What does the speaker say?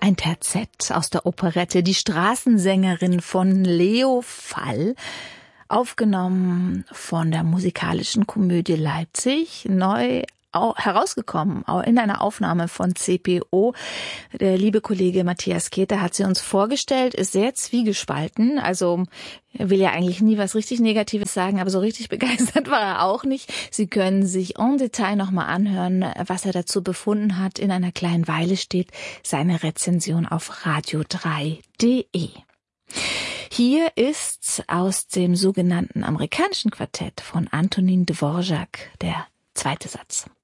Ein Terzett aus der Operette Die Straßensängerin von Leo Fall, aufgenommen von der Musikalischen Komödie Leipzig, neu herausgekommen in einer Aufnahme von CPO. Der liebe Kollege Matthias Keter hat sie uns vorgestellt, ist sehr zwiegespalten, also er will ja eigentlich nie was richtig Negatives sagen, aber so richtig begeistert war er auch nicht. Sie können sich en Detail nochmal anhören, was er dazu befunden hat. In einer kleinen Weile steht seine Rezension auf radio3.de. Hier ist aus dem sogenannten amerikanischen Quartett von Antonin Dvorak der zweite Satz.